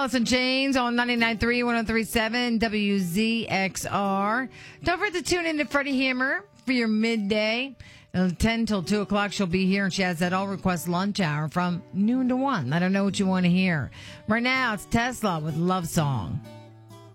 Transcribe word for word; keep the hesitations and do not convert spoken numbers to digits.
Alice in Chains on ninety-nine point three, one oh three point seven W Z X R. Don't forget to tune in to Freddie Hammer for your midday. Uh, ten till two o'clock, she'll be here, and she has that all request lunch hour from noon to one. I don't know what you want to hear. Right now, it's Tesla with Love Song.